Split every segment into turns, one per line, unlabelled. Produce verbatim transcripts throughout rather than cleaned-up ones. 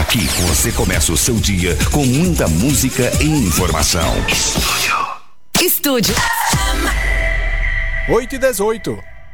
Aqui você começa o seu dia com muita música e informação. Estúdio.
Estúdio.
oito e dezoito.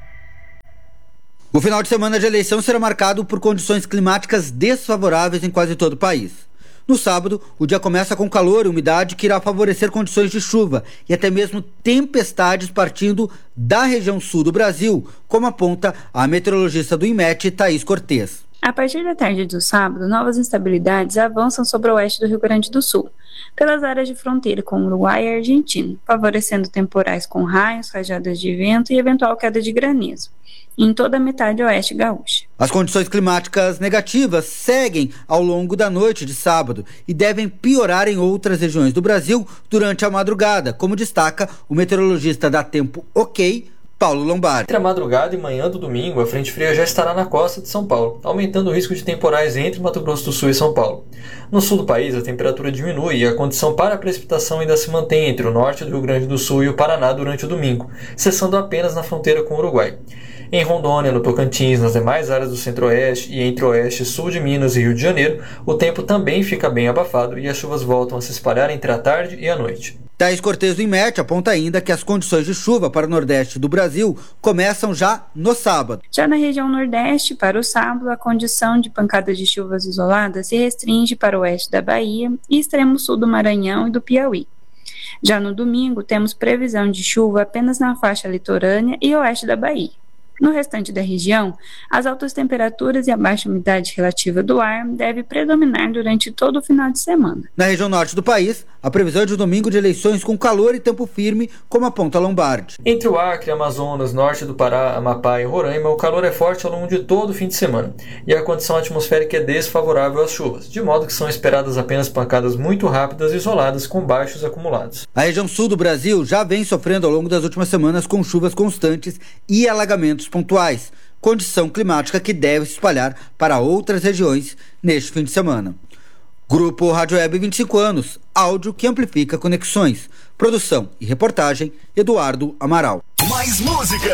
O final de semana de eleição será marcado por condições climáticas desfavoráveis em quase todo o país. No sábado, o dia começa com calor e umidade que irá favorecer condições de chuva e até mesmo tempestades partindo da região sul do Brasil, como aponta a meteorologista do IMET, Thaís Cortes.
A partir da tarde do sábado, novas instabilidades avançam sobre o oeste do Rio Grande do Sul, pelas áreas de fronteira com o Uruguai e Argentina, favorecendo temporais com raios, rajadas de vento e eventual queda de granizo em toda a metade oeste gaúcha.
As condições climáticas negativas seguem ao longo da noite de sábado e devem piorar em outras regiões do Brasil durante a madrugada, como destaca o meteorologista da Tempo OK, Paulo Lombardi.
Entre a madrugada e manhã do domingo, a frente fria já estará na costa de São Paulo, aumentando o risco de temporais entre Mato Grosso do Sul e São Paulo. No sul do país, a temperatura diminui e a condição para a precipitação ainda se mantém entre o norte do Rio Grande do Sul e o Paraná durante o domingo, cessando apenas na fronteira com o Uruguai. Em Rondônia, no Tocantins, nas demais áreas do centro-oeste e entre oeste e sul de Minas e Rio de Janeiro, o tempo também fica bem abafado e as chuvas voltam a se espalhar entre a tarde e a noite.
Thaís Cortes do IMET aponta ainda que as condições de chuva para o nordeste do Brasil começam já no sábado.
Já na região nordeste, para o sábado, a condição de pancadas de chuvas isoladas se restringe para o oeste da Bahia e extremo sul do Maranhão e do Piauí. Já no domingo, temos previsão de chuva apenas na faixa litorânea e oeste da Bahia. No restante da região, as altas temperaturas e a baixa umidade relativa do ar devem predominar durante todo o final de semana.
Na região norte do país, a previsão é de um domingo de eleições com calor e tempo firme, como aponta Lombardi.
Entre o Acre, Amazonas, norte do Pará, Amapá e Roraima, o calor é forte ao longo de todo o fim de semana, e a condição atmosférica é desfavorável às chuvas, de modo que são esperadas apenas pancadas muito rápidas e isoladas com baixos acumulados.
A região sul do Brasil já vem sofrendo ao longo das últimas semanas com chuvas constantes e alagamentos pontuais, condição climática que deve se espalhar para outras regiões neste fim de semana. Grupo Rádio Web vinte e cinco anos, áudio que amplifica conexões. Produção e reportagem, Eduardo Amaral.
Mais música!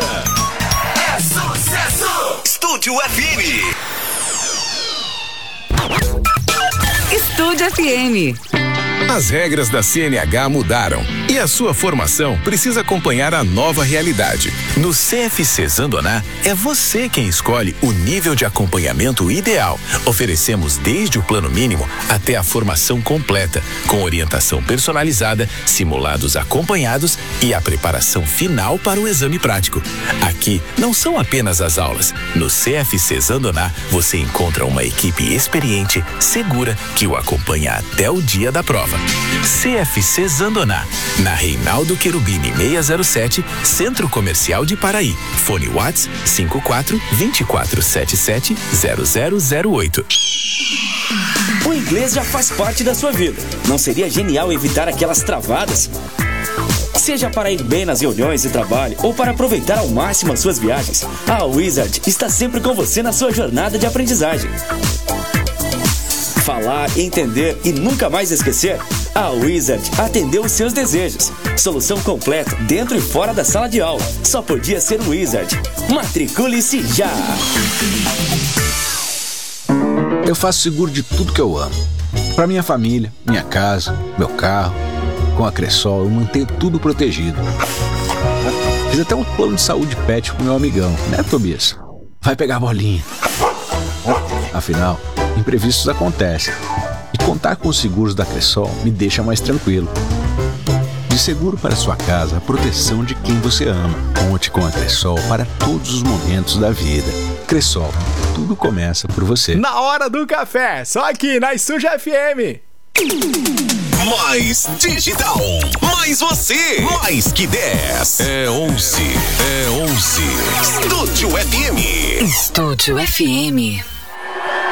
É sucesso! Estúdio F M.
Estúdio F M.
As regras da C N H mudaram e a sua formação precisa acompanhar a nova realidade. No C F C Zandoná, é você quem escolhe o nível de acompanhamento ideal. Oferecemos desde o plano mínimo até a formação completa, com orientação personalizada, simulados acompanhados e a preparação final para o exame prático. Aqui não são apenas as aulas. No C F C Zandoná, você encontra uma equipe experiente, segura, que o acompanha até o dia da prova. C F C Zandoná, na Reinaldo Querubini seiscentos e sete, Centro Comercial de Paraí. Fone WhatsApp cinco quatro, dois quatro sete sete, zero zero zero oito.
O inglês já faz parte da sua vida. Não seria genial evitar aquelas travadas? Seja para ir bem nas reuniões de trabalho ou para aproveitar ao máximo as suas viagens, a Wizard está sempre com você na sua jornada de aprendizagem. Falar, entender e nunca mais esquecer? A Wizard atendeu os seus desejos. Solução completa dentro e fora da sala de aula. Só podia ser Wizard. Matricule-se já!
Eu faço seguro de tudo que eu amo. Para minha família, minha casa, meu carro. Com a Cressol eu mantenho tudo protegido. Fiz até um plano de saúde pet com meu amigão, né, Tobias? Vai pegar a bolinha. Afinal, imprevistos acontecem. E contar com os seguros da Cressol me deixa mais tranquilo. De seguro para sua casa, a proteção de quem você ama. Conte com a Cressol para todos os momentos da vida. Cressol, tudo começa por você.
Na hora do café, só aqui na Estúdio F M.
Mais digital, mais você, mais que dez. É onze, é onze. Estúdio F M.
Estúdio F M.